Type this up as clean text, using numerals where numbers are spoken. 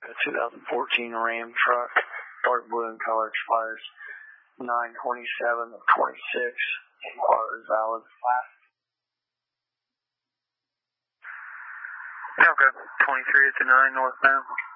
A 2014 Ram truck, dark blue in color, expires 9/27 of 26. Car is valid. Okay, 23 at the 9 northbound.